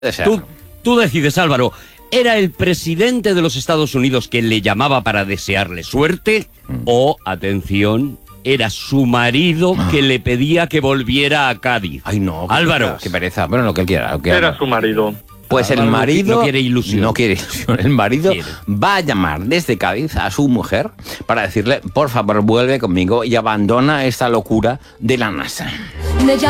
Tú decides, Álvaro. ¿Era el presidente de los Estados Unidos que le llamaba para desearle suerte? O, atención, era su marido que le pedía que volviera a Cádiz. Ay, no. Álvaro. Qué pereza. Bueno, lo que él quiera. Era su marido. Pues el Álvaro marido... no quiere ilusión. No quiere ilusión. El marido va a llamar desde Cádiz a su mujer para decirle, por favor, vuelve conmigo y abandona esta locura de la NASA.